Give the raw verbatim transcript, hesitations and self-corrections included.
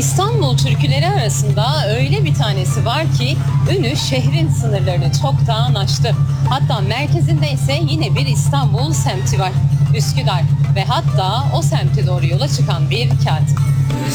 İstanbul türküleri arasında öyle bir tanesi var ki ünü şehrin sınırlarını çoktan aştı. Hatta merkezinde ise yine bir İstanbul semti var. Üsküdar ve hatta o semte doğru yola çıkan bir katip.